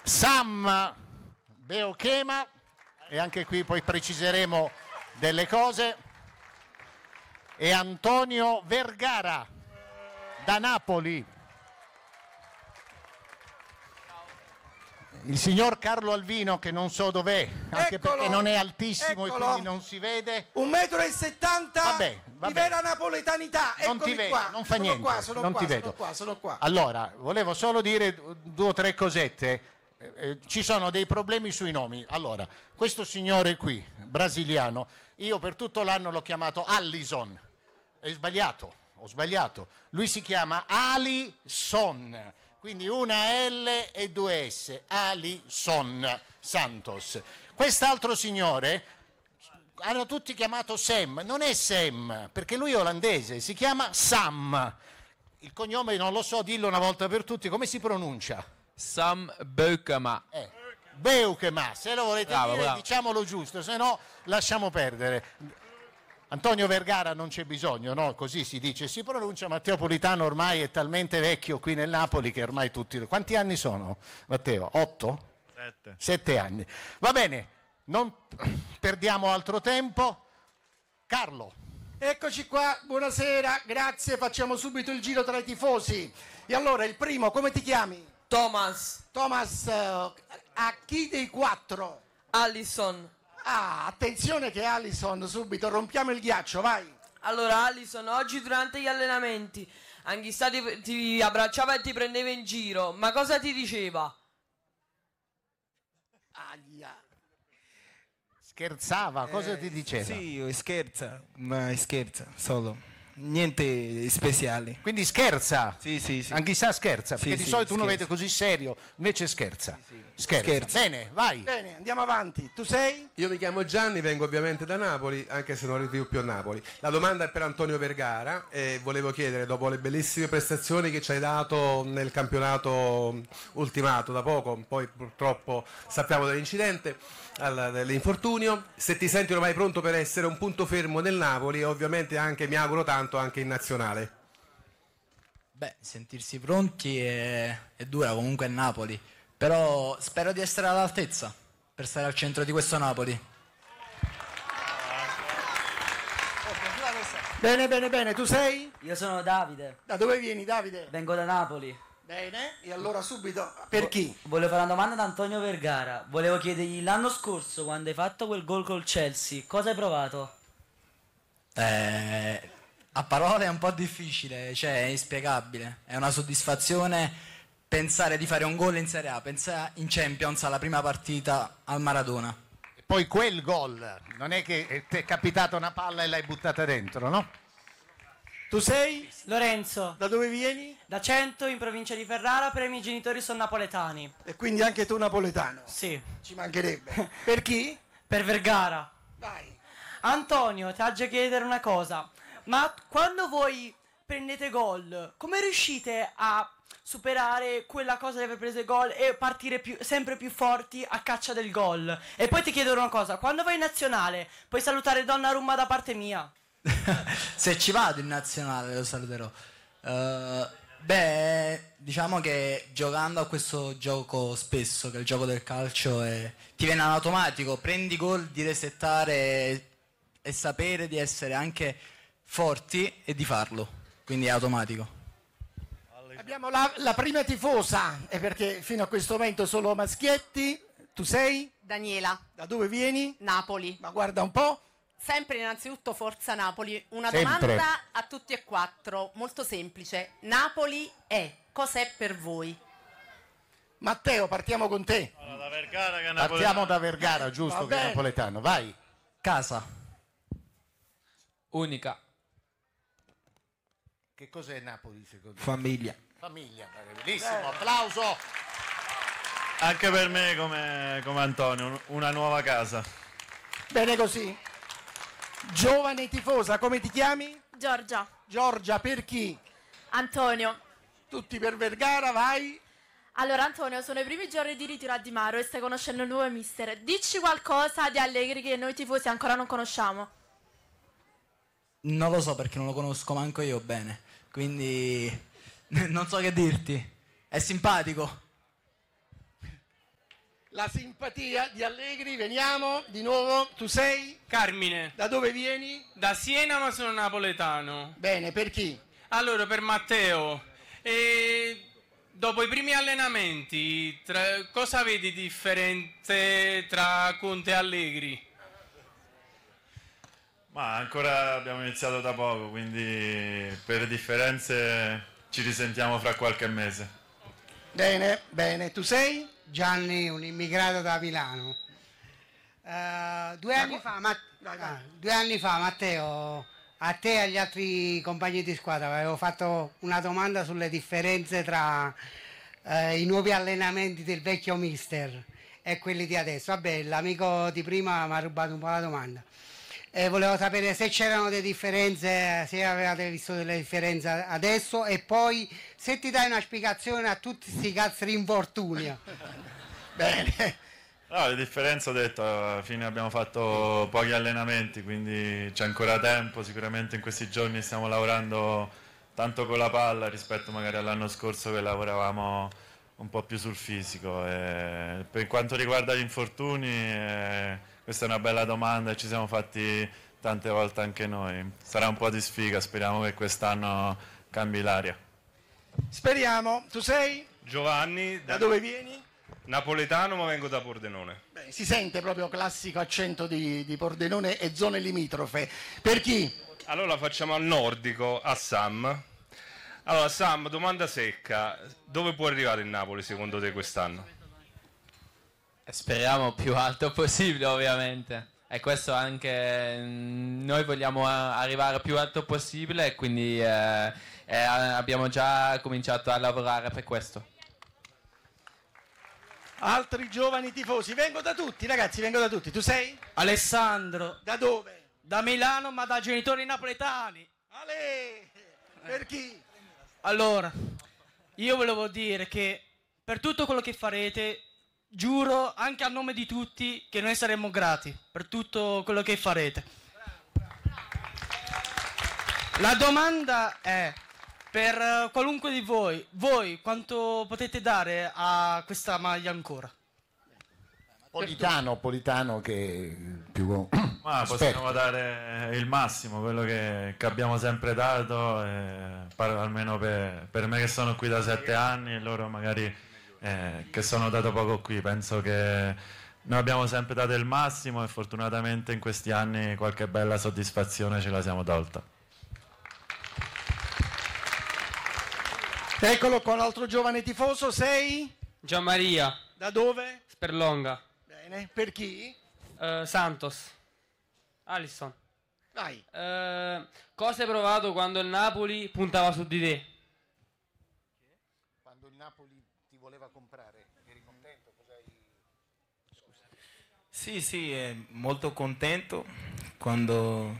Sam Beochema, e anche qui poi preciseremo delle cose, e Antonio Vergara da Napoli. Il signor Carlo Alvino, che non so dov'è, anche perché non è altissimo, eccolo, e quindi non si vede. 1,70 m vabbè. di vera napoletanità. Non ti vedo, qua. Non fa niente. Sono qua. Allora, volevo solo dire 2 o 3 cosette. Ci sono dei problemi sui nomi. Allora, questo signore qui, brasiliano, io per tutto l'anno l'ho chiamato Allison. Ho sbagliato. Lui si chiama Alisson. Quindi una L e 2 S, Alisson Santos. Quest'altro signore hanno tutti chiamato Sam, non è Sam, perché lui è olandese, si chiama Sam. Il cognome non lo so, dillo una volta per tutti, come si pronuncia? Sam Beukema. Beukema, se lo volete dire bravo. Diciamolo giusto, se no lasciamo perdere. Antonio Vergara non c'è bisogno, no? Così si dice, si pronuncia. Matteo Politano ormai è talmente vecchio qui nel Napoli che ormai tutti... Quanti anni sono, Matteo? 8? 7 anni. Va bene, non perdiamo altro tempo. Carlo. Eccoci qua, buonasera, grazie, facciamo subito il giro tra i tifosi. E allora, il primo, come ti chiami? Thomas, a chi dei 4? Alisson. Ah, attenzione che Alisson, subito, rompiamo il ghiaccio, vai. Allora, Alisson, oggi durante gli allenamenti Anghissà ti abbracciava e ti prendeva in giro, ma cosa ti diceva? Aia. Scherzava, cosa ti diceva? Sì, scherza, ma scherza, solo. Niente speciale. Quindi scherza? Sì. Anghissà scherza, perché di solito uno vede così serio, invece scherza. Scherza. Bene, vai. Bene, andiamo avanti. Tu sei? Io mi chiamo Gianni, vengo ovviamente da Napoli, anche se non risido più a Napoli. La domanda è per Antonio Vergara e volevo chiedere, dopo le bellissime prestazioni che ci hai dato nel campionato ultimato da poco, poi purtroppo sappiamo dell'incidente, dell'infortunio, se ti senti ormai pronto per essere un punto fermo del Napoli e ovviamente anche, mi auguro tanto, anche in nazionale. Beh, sentirsi pronti è dura comunque il Napoli, però spero di essere all'altezza per stare al centro di questo Napoli. Bene, tu sei? Io sono Davide. Da dove vieni, Davide? Vengo da Napoli. Bene, e allora subito, per chi? Volevo fare una domanda ad Antonio Vergara. Volevo chiedergli l'anno scorso, quando hai fatto quel gol col Chelsea, cosa hai provato? A parole è un po' difficile, cioè è inspiegabile. È una soddisfazione pensare di fare un gol in Serie A, pensare in Champions alla prima partita al Maradona. E poi quel gol, non è che ti è capitata una palla e l'hai buttata dentro, no? Tu sei? Lorenzo. Da dove vieni? Da Cento, in provincia di Ferrara, però i miei genitori sono napoletani. E quindi anche tu napoletano? Sì. Ci mancherebbe. Per chi? Per Vergara. Vai. Antonio, ti haggio chiedere una cosa. Ma quando voi prendete gol, come riuscite a superare quella cosa di aver preso il gol e partire sempre più forti a caccia del gol? E poi ti chiedo una cosa, quando vai in nazionale, puoi salutare Donnarumma da parte mia? Se ci vado in nazionale lo saluterò. Diciamo che giocando a questo gioco spesso, che è il gioco del calcio, ti viene in automatico, prendi gol di resettare e sapere di essere anche forti e di farlo, quindi è automatico. Abbiamo la prima tifosa, e perché fino a questo momento solo maschietti. Tu sei? Daniela. Da dove vieni? Napoli. Ma guarda un po'. Sempre innanzitutto Forza Napoli. Una Sempre. domanda a tutti e 4, molto semplice. Napoli cos'è per voi? Matteo, partiamo con te. Da Vergara, che è Partiamo da Vergara, giusto, Va che è bene. napoletano. Vai. Casa. Unica. Che cos'è Napoli secondo te? Famiglia. Famiglia, bellissimo, applauso. Anche per me, come Antonio, una nuova casa. Bene così. Giovane tifosa, come ti chiami? Giorgia. Giorgia, per chi? Antonio. Tutti per Vergara, vai. Allora Antonio, sono i primi giorni di ritiro a Di Maro e stai conoscendo il nuovo mister. Dici qualcosa di Allegri che noi tifosi ancora non conosciamo. Non lo so perché non lo conosco manco io bene, quindi non so che dirti. È simpatico. la simpatia di Allegri. Veniamo di nuovo. Tu sei? Carmine. Da dove vieni? Da Siena, ma sono napoletano. Bene, per chi? Allora, per Matteo. Dopo i primi allenamenti, cosa vedi di differente tra Conte e Allegri? Ma ancora abbiamo iniziato da poco, quindi per differenze ci risentiamo fra qualche mese. Bene, bene. Tu sei? Gianni, un immigrato da Milano. 2 anni fa, due anni fa, Matteo, a te e agli altri compagni di squadra avevo fatto una domanda sulle differenze tra i nuovi allenamenti del vecchio mister e quelli di adesso. Vabbè, l'amico di prima mi ha rubato un po' la domanda. Volevo sapere se c'erano delle differenze, se avevate visto delle differenze adesso, e poi se ti dai una spiegazione a tutti questi cazzo di infortuni. Bene. No, le differenze ho detto, alla fine abbiamo fatto pochi allenamenti, quindi c'è ancora tempo, sicuramente in questi giorni stiamo lavorando tanto con la palla rispetto magari all'anno scorso che lavoravamo un po' più sul fisico. E per quanto riguarda gli infortuni, questa è una bella domanda e ci siamo fatti tante volte anche noi. Sarà un po' di sfiga, speriamo che quest'anno cambi l'aria. Speriamo. Tu sei? Giovanni. Da dove vieni? Napoletano, ma vengo da Pordenone. Beh, si sente proprio classico accento di Pordenone e zone limitrofe. Per chi? Allora facciamo al nordico, a Sam. Allora Sam, domanda secca, dove può arrivare il Napoli secondo te quest'anno? Speriamo più alto possibile, ovviamente. E questo anche noi vogliamo arrivare più alto possibile e quindi abbiamo già cominciato a lavorare per questo. Altri giovani tifosi. Vengo da tutti, ragazzi, vengo da tutti. Tu sei? Alessandro. Da dove? Da Milano, ma da genitori napoletani. Ale! Per chi? Allora, io volevo dire che per tutto quello che farete, giuro anche a nome di tutti che noi saremo grati per tutto quello che farete. La domanda è, per qualunque di voi quanto potete dare a questa maglia ancora? Politano che più Ma possiamo dare il massimo, quello che abbiamo sempre dato, almeno per me che sono qui da 7 anni e loro magari che sono dato poco qui. Penso che noi abbiamo sempre dato il massimo e fortunatamente in questi anni qualche bella soddisfazione ce la siamo tolta. Eccolo qua, l'altro giovane tifoso. Sei? Gianmaria. Da dove? Sperlonga. Bene, per chi? Santos. Alisson. Vai. Cosa hai provato quando il Napoli puntava su di te? Quando il Napoli ti voleva comprare, eri contento? Sì, molto contento quando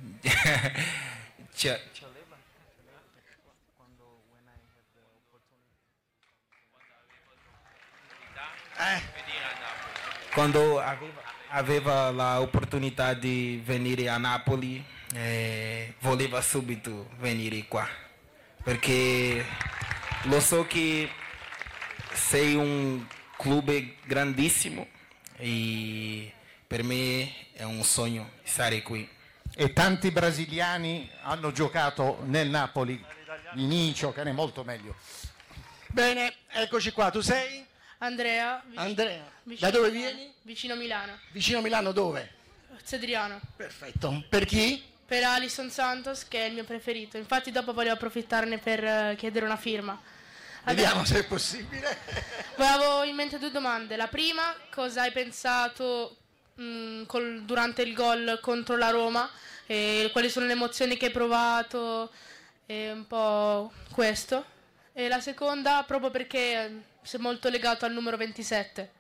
quando aveva l'opportunità di venire a Napoli, voleva subito venire qua, perché lo so che sei un club grandissimo e per me è un sogno stare qui. E tanti brasiliani hanno giocato nel Napoli, Vinicio, che ne è molto meglio. Bene, eccoci qua. Tu sei? Andrea. Andrea. Vicino Da dove Milano. vieni? Vicino Milano. Vicino Milano dove? Sedriano. Perfetto. Per chi? Per Alisson Santos, che è il mio preferito. Infatti dopo volevo approfittarne per chiedere una firma. Vediamo se è possibile. Avevo in mente 2 domande. La prima, cosa hai pensato durante il gol contro la Roma? E quali sono le emozioni che hai provato? E un po' questo. E la seconda, proprio perché sei molto legato al numero 27.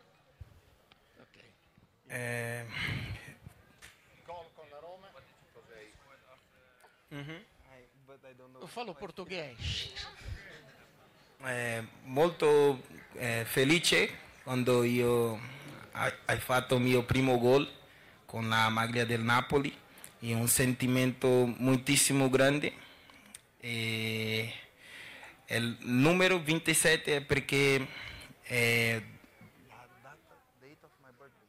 Fallo portoghese. Molto felice quando hai fatto il mio primo gol con la maglia del Napoli, è un sentimento moltissimo grande. E il numero 27 è perché date of my birthday.